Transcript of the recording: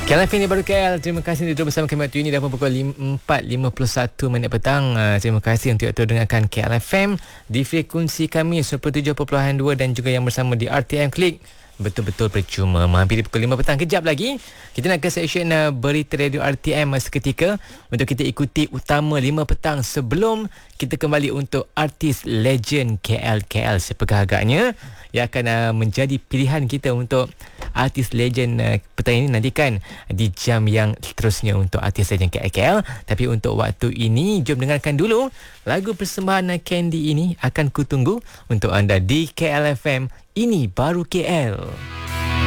KL ini baru KL. Terima kasih untuk bersama kami waktu ini dah pukul 4.51 petang. Terima kasih untuk dengarkan KL FM di frekuensi kami 97.2 dan juga yang bersama di RTM Klik. Betul-betul percuma. Hampir pukul 5 petang. Kejap lagi kita nak ke session berita radio RTM seketika untuk kita ikuti utama 5 petang sebelum kita kembali untuk artis legend KL. Siapakah agaknya yang akan menjadi pilihan kita untuk artis legend petang ini. Nantikan di jam yang seterusnya untuk artis legend KL. Tapi untuk waktu ini, jom dengarkan dulu lagu persembahan Candy ini. Akan kutunggu untuk anda di KL FM. Ini baru KL.